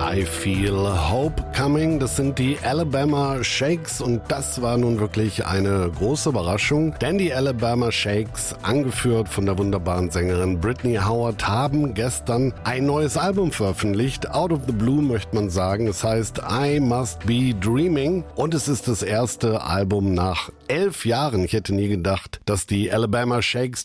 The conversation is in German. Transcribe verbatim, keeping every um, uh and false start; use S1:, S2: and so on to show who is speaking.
S1: I Feel Hope Coming. Das sind die Alabama Shakes und das war nun wirklich eine große Überraschung, denn die Alabama Shakes, angeführt von der wunderbaren Sängerin Brittany Howard, haben gestern ein neues Album veröffentlicht. Out of the Blue möchte man sagen. Es heißt I Must Be Dreaming und es ist das erste Album nach elf Jahren. Ich hätte nie gedacht, dass die Alabama Shakes